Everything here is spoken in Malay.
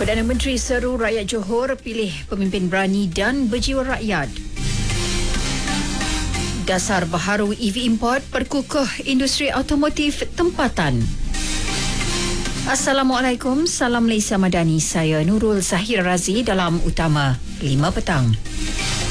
Perdana Menteri seru rakyat Johor pilih pemimpin berani dan berjiwa rakyat. Dasar baharu EV import perkukuh industri automotif tempatan. Assalamualaikum, salam Malaysia Madani. Saya Nurul Zahir Razi dalam Utama 5 petang.